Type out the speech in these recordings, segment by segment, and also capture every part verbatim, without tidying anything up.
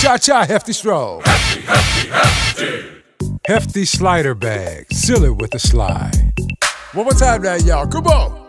Cha-cha hefty stroll. Hefty, hefty, hefty. Hefty slider bag. Seal it with a slide. One more time now, y'all. Come on.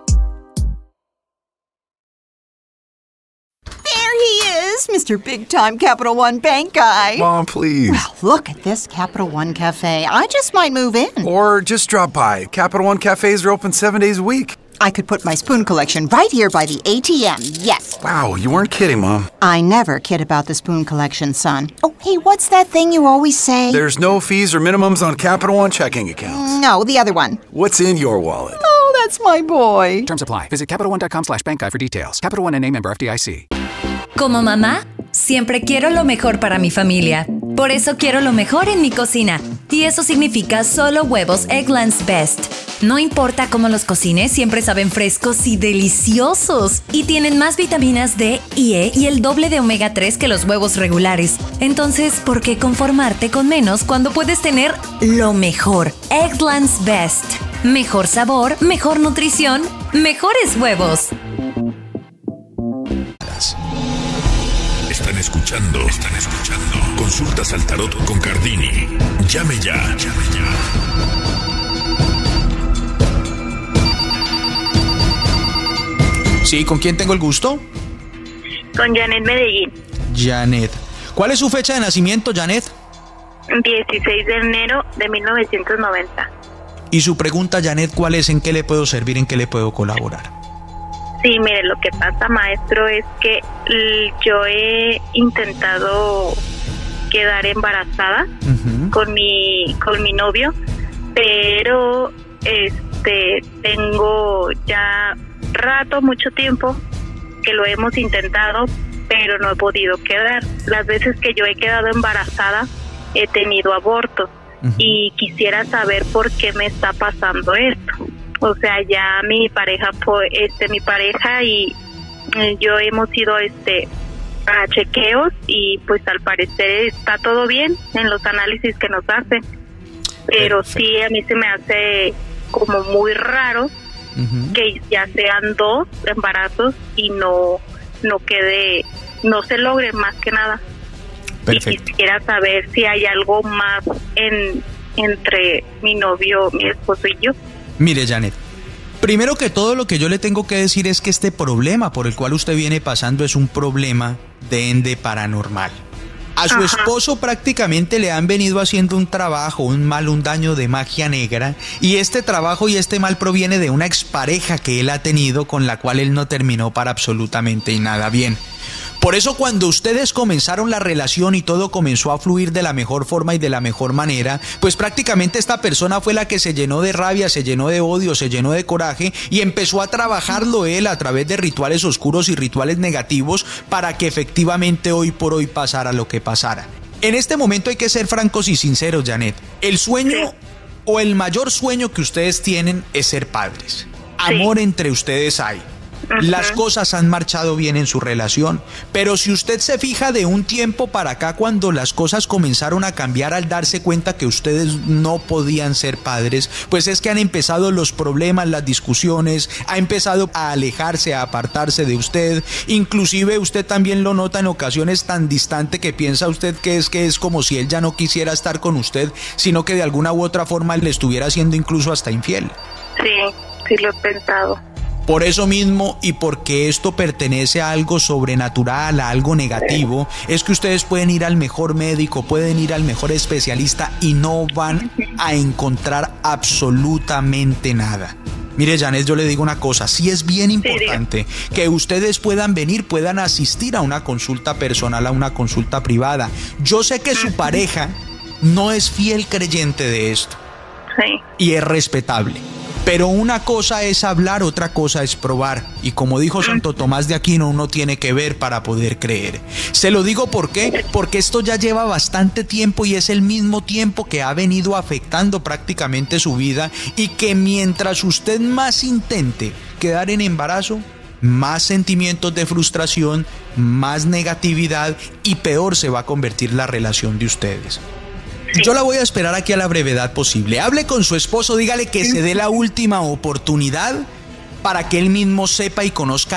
There he is, Mister Big Time Capital One Bank guy. Mom, please. Well, look at this Capital One Cafe. I just might move in. Or just drop by. Capital One cafes are open seven days a week. I could put my spoon collection right here by the A T M, yes. Wow, you weren't kidding, Mom. I never kid about the spoon collection, son. Oh, hey, what's that thing you always say? There's no fees or minimums on Capital One checking accounts. No, the other one. What's in your wallet? Oh, that's my boy. Terms apply. Visit CapitalOne.com slash bank guide for details. Capital One N A member F D I C. Como mamá, siempre quiero lo mejor para mi familia. Por eso quiero lo mejor en mi cocina. Y eso significa solo huevos Eggland's Best. No importa cómo los cocines, siempre saben frescos y deliciosos. Y tienen más vitaminas D y E y el doble de omega tres que los huevos regulares. Entonces, ¿por qué conformarte con menos cuando puedes tener lo mejor? Eggland's Best. Mejor sabor, mejor nutrición, mejores huevos. Están escuchando, están escuchando. Consultas al tarot con Cardini. Llame ya, llame ya. Sí, ¿con quién tengo el gusto? Con Janet Medellín. Janet. ¿Cuál es su fecha de nacimiento, Janet? dieciséis de enero de mil novecientos noventa. Y su pregunta, Janet, ¿cuál es? ¿En qué le puedo servir? ¿En qué le puedo colaborar? Sí, mire, lo que pasa, maestro, es que yo he intentado quedar embarazada uh-huh. con mi con mi novio, pero este tengo ya rato, mucho tiempo que lo hemos intentado, pero no he podido quedar. Las veces que yo he quedado embarazada he tenido abortos uh-huh. y quisiera saber por qué me está pasando esto. O sea, ya mi pareja, este, mi pareja y yo hemos ido, este, a chequeos y pues al parecer está todo bien en los análisis que nos hacen. Pero Perfecto. Sí, a mí se me hace como muy raro uh-huh. que ya sean dos embarazos y no, no quede, no se logre más que nada. Perfecto. Y quisiera saber si hay algo más en entre mi novio, mi esposo y yo. Mire, Janet, primero que todo lo que yo le tengo que decir es que este problema por el cual usted viene pasando es un problema de ende paranormal. A su Ajá. esposo prácticamente le han venido haciendo un trabajo, un mal, un daño de magia negra, y este trabajo y este mal proviene de una expareja que él ha tenido con la cual él no terminó para absolutamente nada bien. Por eso cuando ustedes comenzaron la relación y todo comenzó a fluir de la mejor forma y de la mejor manera, pues prácticamente esta persona fue la que se llenó de rabia, se llenó de odio, se llenó de coraje y empezó a trabajarlo él a través de rituales oscuros y rituales negativos para que efectivamente hoy por hoy pasara lo que pasara. En este momento hay que ser francos y sinceros, Janet. El sueño sí. o el mayor sueño que ustedes tienen es ser padres. Amor sí. entre ustedes hay. Las cosas han marchado bien en su relación, pero si usted se fija de un tiempo para acá, cuando las cosas comenzaron a cambiar al darse cuenta que ustedes no podían ser padres, pues es que han empezado los problemas, las discusiones, ha empezado a alejarse, a apartarse de usted, inclusive usted también lo nota en ocasiones tan distante que piensa usted que es que es como si él ya no quisiera estar con usted, sino que de alguna u otra forma le estuviera siendo incluso hasta infiel. Sí, sí lo he pensado. Por eso mismo y porque esto pertenece a algo sobrenatural, a algo negativo, es que ustedes pueden ir al mejor médico, pueden ir al mejor especialista y no van a encontrar absolutamente nada. Mire, Janet, yo le digo una cosa, sí es bien importante que ustedes puedan venir, puedan asistir a una consulta personal, a una consulta privada. Yo sé que su pareja no es fiel creyente de esto. Sí. Y es respetable. Pero una cosa es hablar, otra cosa es probar. Y como dijo Santo Tomás de Aquino, uno tiene que ver para poder creer. Se lo digo ¿por qué? Porque esto ya lleva bastante tiempo y es el mismo tiempo que ha venido afectando prácticamente su vida y que mientras usted más intente quedar en embarazo, más sentimientos de frustración, más negatividad y peor se va a convertir la relación de ustedes. Yo la voy a esperar aquí a la brevedad posible. Hable con su esposo, dígale que se dé la última oportunidad para que él mismo sepa y conozca